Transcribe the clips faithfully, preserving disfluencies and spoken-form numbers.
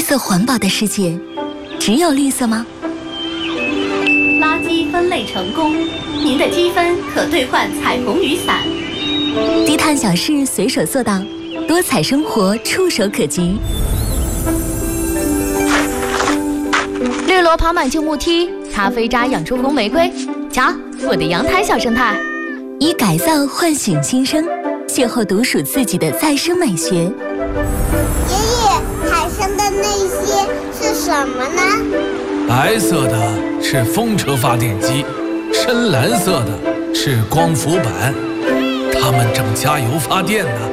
色环保的世界，只有绿色吗？ 垃圾分类成功，您的积分可兑换彩虹雨伞。 低碳小事随手做到，多彩生活触手可及。 绿萝跑满旧木梯，咖啡渣养出红玫瑰。瞧，我的阳台小生态。 以改造唤醒新生，邂逅独属自己的再生美学。爷爷，海上的那些是什么呢？ 白色的是风车发电机，深蓝色的是光伏板，它们正加油发电呢。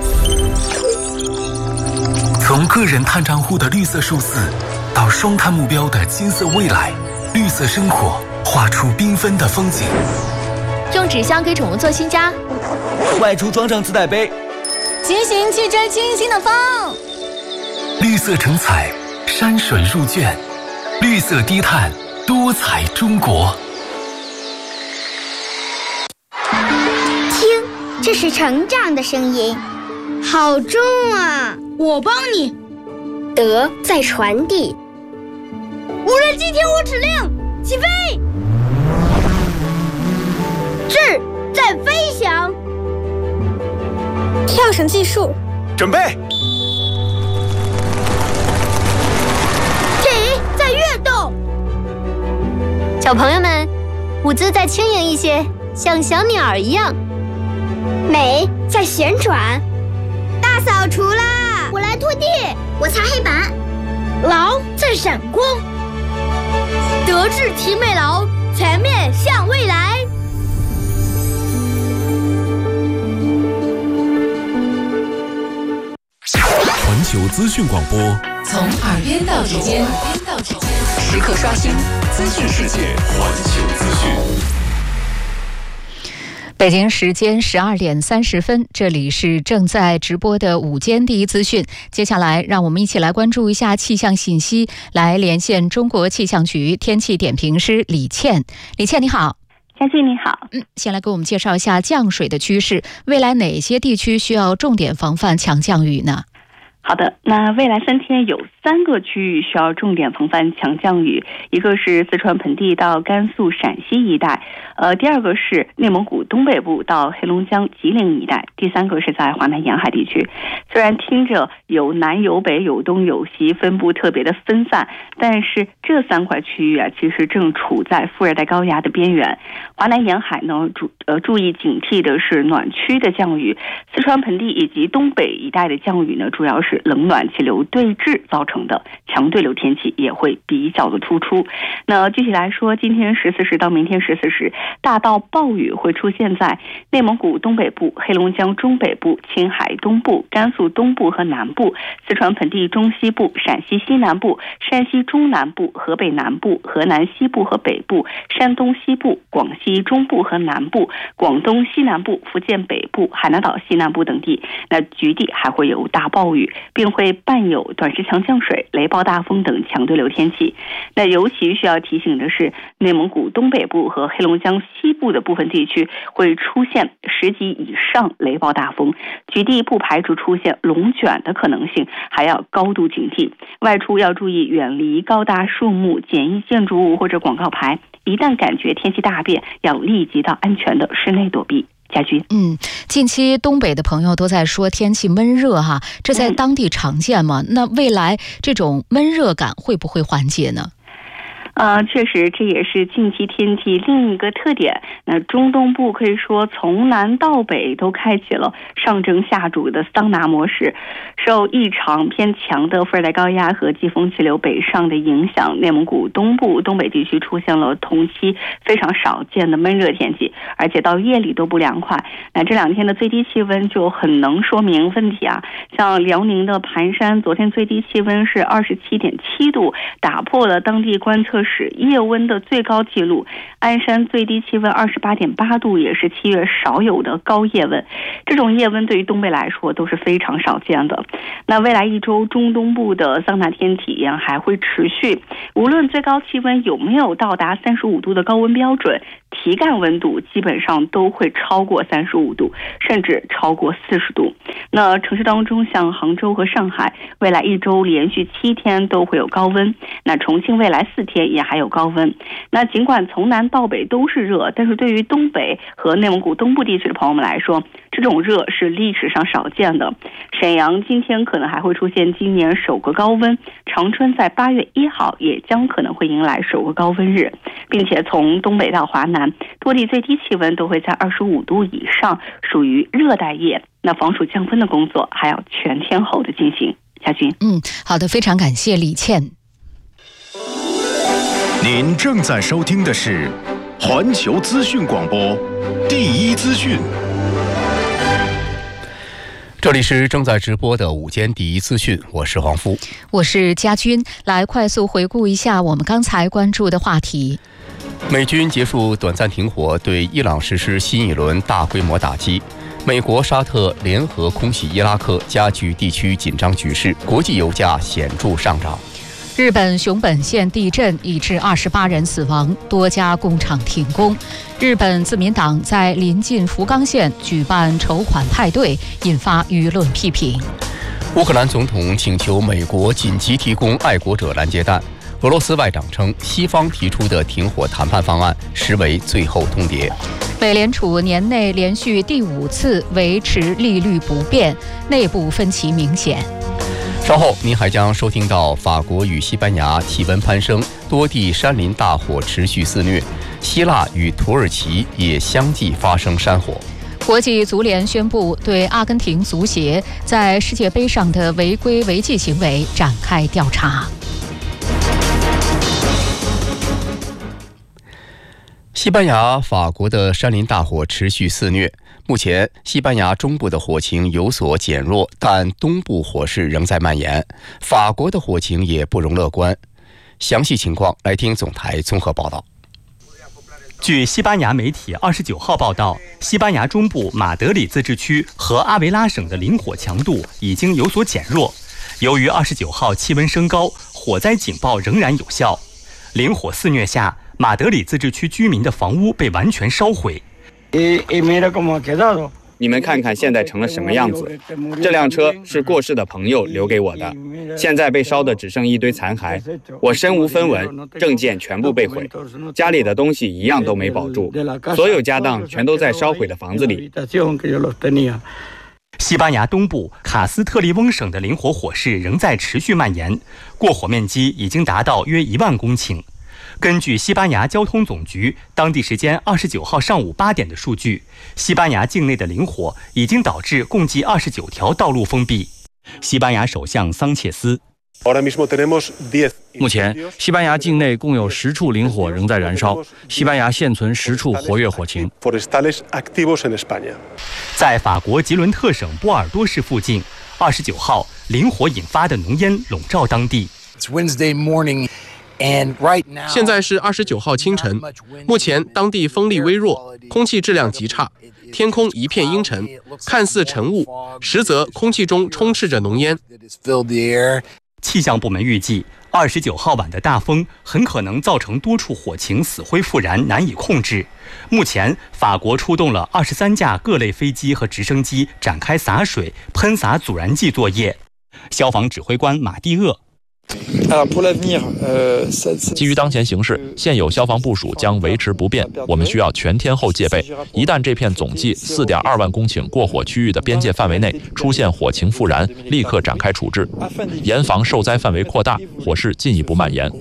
从个人碳账户的绿色数字，到双碳目标的金色未来，绿色生活画出缤纷的风景。 用纸箱给宠物做新家， 外出装上自带杯， 骑行去追清新的风。 绿色成彩，山水入卷，绿色低碳，多彩中国。 听，这是成长的声音，好重啊！ 我帮你。 德在传递。 无人机听我指令，起飞。 智在飞翔。 跳绳技术， 准备。 体在跃动。 小朋友们，舞姿再轻盈一些，像小鸟一样。 美在旋转。大扫除啦！我来拖地，我擦黑板。 劳在闪光。德智体美劳，全面向未来。 环球资讯广播， 从耳边到指尖，时刻刷新资讯世界。 环球资讯。 北京时间十二点三十分，这里是正在直播的午间第一资讯。接下来，让我们一起来关注一下气象信息，来连线中国气象局天气点评师李倩。李倩，你好。 佳琪你好。 嗯，先来给我们介绍一下降水的趋势，未来哪些地区需要重点防范强降雨呢？ 好的，那未来三天有三个区域需要重点防范强降雨，一个是四川盆地到甘肃陕西一带，呃，第二个是内蒙古东北部到黑龙江吉林一带，第三个是在华南沿海地区。虽然听着有南有北有东有西，分布特别的分散，但是这三块区域啊，其实正处在副热带高压的边缘。华南沿海呢，注呃注意警惕的是暖区的降雨，四川盆地以及东北一带的降雨呢，主要是冷暖气流对峙造成的，强对流天气也会比较的突出。那具体来说，今天十四时到明天十四时，大到暴雨会出现在内蒙古东北部、黑龙江中北部、青海东部、甘肃东部和南部、四川盆地中西部、陕西西南部、山西中南部、河北南部、河南西部和北部、山东西部、广西中部和南部、广东西南部、福建北部、海南岛西南部等地。那局地还会有大暴雨，并会伴有短时强降水、雷暴大风等强对流天气。那尤其需要提醒的是，内蒙古东北部和黑龙江西部的部分地区会出现十级以上雷暴大风，局地不排除出现龙卷的可能性，还要高度警惕。外出要注意远离高大树木、简易建筑物或者广告牌，一旦感觉天气大变，要立即到安全的室内躲避。家居， 嗯，近期东北的朋友都在说天气闷热哈，这在当地常见吗？嗯、那未来这种闷热感会不会缓解呢？ 呃，确实，这也是近期天气另一个特点。那中东部可以说从南到北都开启了上蒸下煮的桑拿模式。受异常偏强的副热带高压和季风气流北上的影响，内蒙古东部、东北地区出现了同期非常少见的闷热天气，而且到夜里都不凉快。那这两天的最低气温就很能说明问题啊。像辽宁的盘山，昨天最低气温是二十七点七度，打破了当地观测史夜温的最高纪录，鞍山最低气温二十八点八度，也是七月少有的高夜温。这种夜温对于东北来说都是非常少见的。那未来一周中东部的桑拿天体验还会持续，无论最高气温有没有到达三十五度的高温标准，体感温度基本上都会超过三十五度，甚至超过四十度。那城市当中，像杭州和上海，未来一周连续七天都会有高温。那重庆未来四天也还有高温。那尽管从南到北都是热，但是对于东北和内蒙古东部地区的朋友们来说，这种热是历史上少见的。沈阳今天可能还会出现今年首个高温，长春在八月一号也将可能会迎来首个高温日，并且从东北到华南，多地最低气温都会在二十五度以上，属于热带夜。那防暑降温的工作还要全天候的进行。夏军， 嗯，好的，非常感谢李倩。 您正在收听的是环球资讯广播第一资讯。 这里是正在直播的午间第一资讯，我是黄夫， 我是佳军。来快速回顾一下我们刚才关注的话题。 美军结束短暂停火，对伊朗实施新一轮大规模打击。美国、沙特联合空袭伊拉克，加剧地区紧张局势，国际油价显著上涨。 日本熊本县地震已致二十八人死亡，多家工厂停工。日本自民党在临近福冈县举办筹款派对，引发舆论批评。 乌克兰总统请求美国紧急提供爱国者拦截弹。俄罗斯外长称，西方提出的停火谈判方案实为最后通牒。 美联储年内连续第五次维持利率不变，内部分歧明显。 稍后您还将收听到法国与西班牙气温攀升，多地山林大火持续肆虐，希腊与土耳其也相继发生山火。 国际足联宣布对阿根廷足协在世界杯上的违规违纪行为展开调查。 西班牙、法国的山林大火持续肆虐，目前西班牙中部的火情有所减弱，但东部火势仍在蔓延。法国的火情也不容乐观。详细情况来听总台综合报道。 据西班牙媒体二十九号报道，西班牙中部马德里自治区和阿维拉省的林火强度已经有所减弱。由于二十九号气温升高，火灾警报仍然有效。林火肆虐下，马德里自治区居民的房屋被完全烧毁。 你们看看现在成了什么样子，这辆车是过世的朋友留给我的，现在被烧的只剩一堆残骸，我身无分文，证件全部被毁，家里的东西一样都没保住，所有家当全都在烧毁的房子里。 西班牙东部卡斯特利翁省的林火火势仍在持续蔓延，过火面积已经达到约一万公顷。根据西班牙交通总局当地时间二十九号上午八点的数据，西班牙境内的林火已经导致共计二十九条道路封闭。西班牙首相桑切斯： 目前，西班牙境内共有十处林火仍在燃烧，西班牙现存十处活跃火情。 在法国吉伦特省波尔多市附近，二十九号林火引发的浓烟笼罩当地。 现在是二十九号清晨，目前当地风力微弱，空气质量极差，天空一片阴沉，看似晨雾，实则空气中充斥着浓烟。 气象部门预计，二十九号晚的大风很可能造成多处火情死灰复燃，难以控制。目前，法国出动了二十三架各类飞机和直升机，展开洒水、喷洒阻燃剂作业。消防指挥官马蒂厄： 基于当前形势，现有消防部署将维持不变，我们需要全天候戒备。一旦这片总计 四点二万公顷过火区域的边界范围内出现火情复燃，立刻展开处置，严防受灾范围扩大，火势进一步蔓延。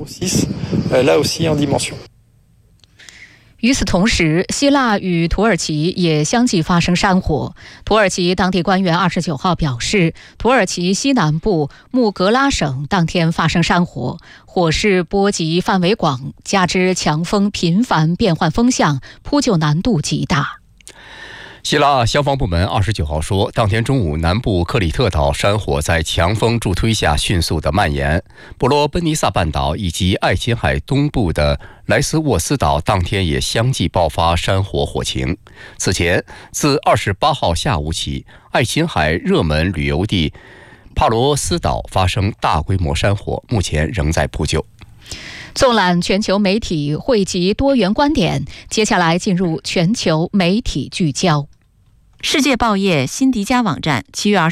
与此同时，希腊与土耳其也相继发生山火。土耳其当地官员二十九号表示，土耳其西南部穆格拉省当天发生山火，火势波及范围广，加之强风频繁变换风向，扑救难度极大。 希腊消防部门二十九号说，当天中午南部克里特岛山火在强风助推下迅速的蔓延，伯罗奔尼撒半岛以及爱琴海东部的莱斯沃斯岛当天也相继爆发山火火情。此前，自二十八号下午起，爱琴海热门旅游地帕罗斯岛发生大规模山火，目前仍在扑救。 纵览全球媒体，汇集多元观点。接下来进入全球媒体聚焦。 世界报业辛迪加网站七月二十